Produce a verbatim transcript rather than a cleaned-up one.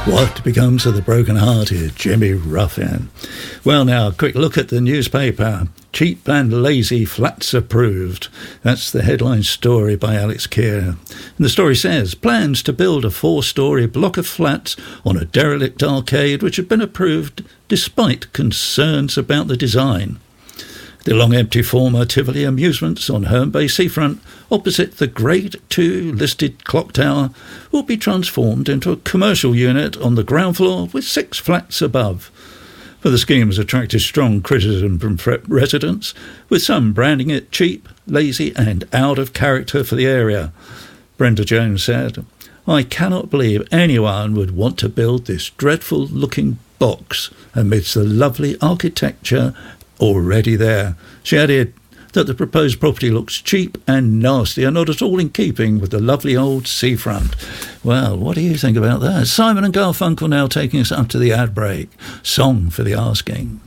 What becomes of the broken-hearted Jimmy Ruffin? Well, now, a quick look at the newspaper. Cheap and lazy flats approved. That's the headline story by Alex Keir. And the story says, plans to build a four-storey block of flats on a derelict arcade which had been approved despite concerns about the design. The long-empty former Tivoli Amusements on Herne Bay seafront, opposite the Grade two listed clock tower, will be transformed into a commercial unit on the ground floor with six flats above. But the scheme has attracted strong criticism from residents, with some branding it cheap, lazy and out of character for the area. Brenda Jones said, "I cannot believe anyone would want to build this dreadful-looking box amidst the lovely architecture already there." She added that the proposed property looks cheap and nasty and not at all in keeping with the lovely old seafront. Well, what do you think about that? Simon and Garfunkel now taking us up to the ad break. Song for the asking.